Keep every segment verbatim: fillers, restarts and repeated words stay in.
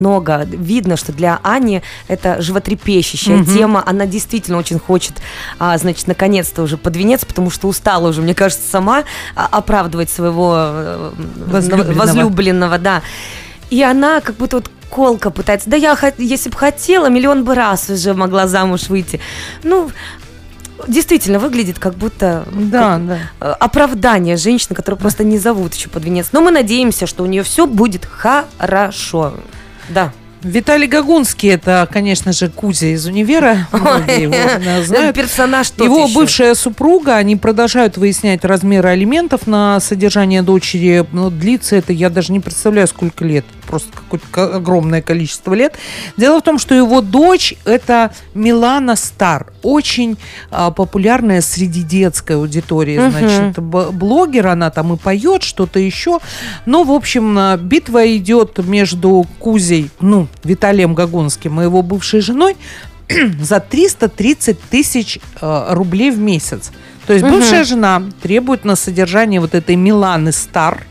много. Видно, что для Ани это животрепещущая mm-hmm. тема. Она действительно очень хочет, а, значит, наконец-то уже под венец, потому что устала уже, мне кажется, сама оправдывать своего возлюбленного, возлюбленного да. И она как будто вот колко пытается. Да я, если бы хотела, миллион бы раз уже могла замуж выйти. Ну, действительно, выглядит как будто да, как да. оправдание женщины, которую просто не зовут еще под венец. Но мы надеемся, что у нее все будет хорошо. Да. Виталий Гогунский, это, конечно же, Кузя из «Универа». Ой, его знают. Персонаж тот Его еще. Бывшая супруга, они продолжают выяснять размеры алиментов на содержание дочери. Ну, длится это, я даже не представляю, сколько лет. Просто какое-то огромное количество лет. Дело в том, что его дочь – это Милана Стар. Очень а, популярная среди детской аудитории. Uh-huh. Значит, блогер, она там и поет, что-то еще. Но, в общем, битва идет между Кузей, ну, Виталием Гогунским и его бывшей женой за триста тридцать тысяч э, рублей в месяц. То есть бывшая uh-huh. жена требует на содержание вот этой Миланы Стар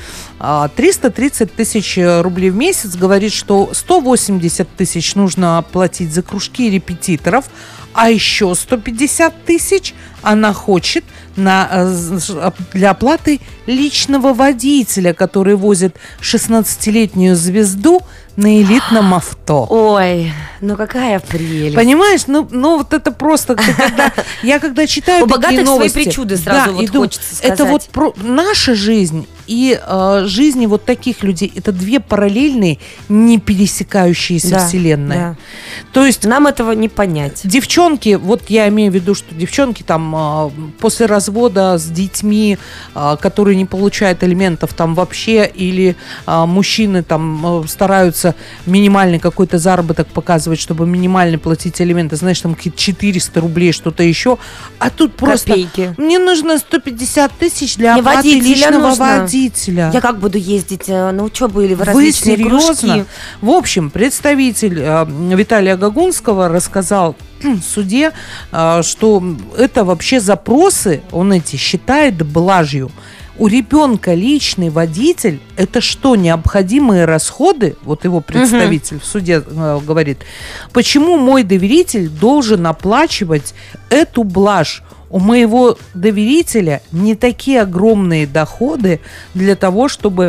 э, триста тридцать тысяч рублей в месяц. Говорит, что сто восемьдесят тысяч нужно платить за кружки репетиторов, а еще сто пятьдесят тысяч она хочет на, для оплаты личного водителя, который возит шестнадцатилетнюю звезду на элитном авто. Ой, ну какая прелесть. Понимаешь, ну, ну вот это просто, когда, я когда читаю у такие новости... У богатых свои причуды сразу да, вот иду, хочется сказать. Это вот про, наша жизнь и э, жизни вот таких людей, это две параллельные, не пересекающиеся да, вселенные. Да. То есть... Нам этого не понять. Девчонки, вот я имею в виду, что девчонки там э, после развода с детьми, э, которые не получают алиментов там вообще, или э, мужчины там э, стараются минимальный какой-то заработок показывать, чтобы минимально платить алименты, знаешь, там какие-то четыреста рублей, что-то еще, а тут просто копейки. Мне нужно сто пятьдесят тысяч для Мне оплаты личного нужно. водителя. Я как буду ездить на учебу или в Вы различные серьезно? кружки? В общем, представитель э, Виталия Гогунского рассказал в суде, э, что это вообще запросы, он эти считает блажью. У ребенка личный водитель – это что, необходимые расходы? Вот его представитель uh-huh. в суде э, говорит. Почему мой доверитель должен оплачивать эту блажь? У моего доверителя не такие огромные доходы для того, чтобы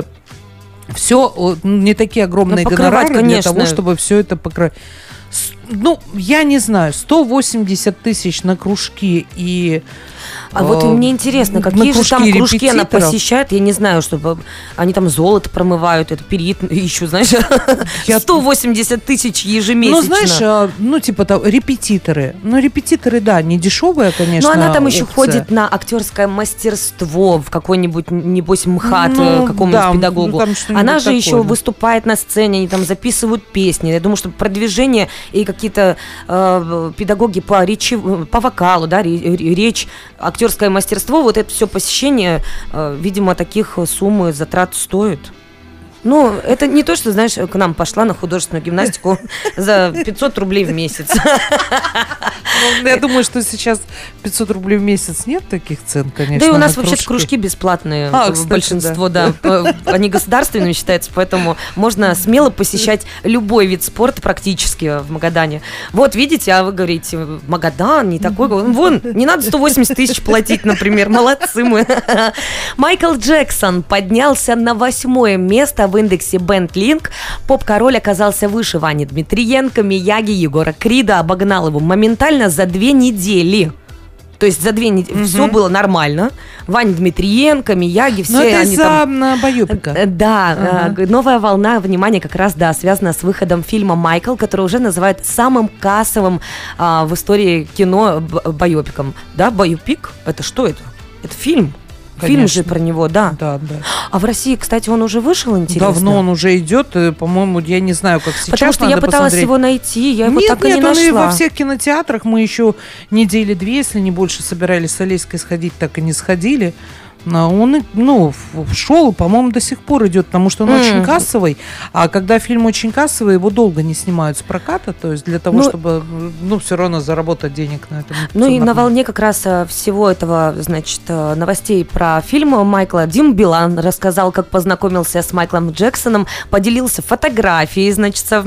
все, не такие огромные да гонорары конечно. Для того, чтобы все это покрыть. Ну, я не знаю, сто восемьдесят тысяч на кружки и... А вот мне интересно, какие же там кружки она посещает? Я не знаю, чтобы они там золото промывают, это перит ищут, знаешь, я... сто восемьдесят тысяч ежемесячно. Ну, знаешь, ну, типа там, репетиторы. Ну, репетиторы, да, не дешевые, конечно. Но она там еще опция. ходит на актерское мастерство в какой-нибудь, небось, МХАТ, ну, какому-нибудь да, педагогу. Ну, она же такое, еще да. выступает на сцене, они там записывают песни. Я думаю, что продвижение и какие-то э, педагоги по речи, по вокалу, да, речь, актерское мастерство, вот это все посещение, э, видимо, таких сумм и затрат стоит. Ну, это не то, что, знаешь, к нам пошла на художественную гимнастику за пятьсот рублей в месяц. Ну, я думаю, что сейчас пятьсот рублей в месяц нет таких цен, конечно. Да и у нас вообще-то кружки бесплатные, а, кстати, большинство, да. да. Они государственными считаются, поэтому можно смело посещать любой вид спорта практически в Магадане. Вот, видите, а вы говорите, Магадан не такой. Вон, не надо сто восемьдесят тысяч платить, например. Молодцы мы. Майкл Джексон поднялся на восьмое место в индексе BandLink. Поп-король оказался выше Вани Дмитриенко, Мияги, Егора Крида, обогнал его моментально за две недели. То есть за две недели угу. все было нормально. Ваня Дмитриенко, Мияги, все. Но это они из-за там... боёпика. Да, ага. новая волна внимания как раз, да, связана с выходом фильма «Майкл», который уже называют самым кассовым а, в истории кино боёпиком. Да, боёпик? Это что это? Это фильм. Конечно. Фильм же про него, да. Да, да. А в России, кстати, он уже вышел, интересно? Давно он уже идет, по-моему, я не знаю, как сейчас. Потому что надо я пыталась посмотреть. его найти, я его нет, так и нет, не нашла. Нет, он и во всех кинотеатрах. Мы еще недели две, если не больше, собирались с Олеськой сходить, так и не сходили. Он, ну, шел, по-моему, до сих пор идет, потому что он mm. очень кассовый, а когда фильм очень кассовый, его долго не снимают с проката, то есть для того, ну, чтобы, ну, все равно заработать денег на этом. Ну и нормально. На волне как раз всего этого, значит, новостей про фильм Майкла Дим Билан рассказал, как познакомился с Майклом Джексоном, поделился фотографией, значит, совместно